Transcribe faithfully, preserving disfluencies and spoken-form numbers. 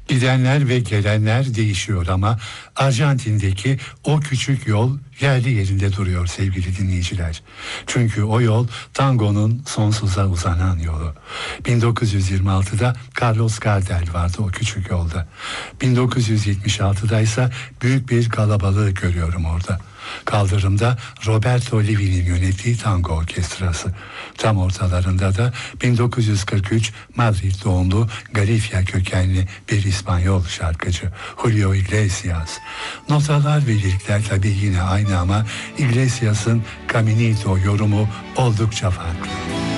Gidenler ve gelenler değişiyor ama Arjantin'deki o küçük yol yerli yerinde duruyor sevgili dinleyiciler. Çünkü o yol tangonun sonsuza uzanan yolu. bin dokuz yüz yirmi altıda Carlos Gardel vardı o küçük yolda. bin dokuz yüz yetmiş altıda ise büyük bir kalabalığı görüyorum orada. Kaldırımda Roberto Levi'nin yönettiği tango orkestrası. Tam ortalarında da bin dokuz yüz kırk üç Madrid doğumlu Galicia kökenli bir İspanyol şarkıcı Julio Iglesias. Notalar ve lirikler tabii yine aynı ama Iglesias'ın Caminito yorumu oldukça farklı.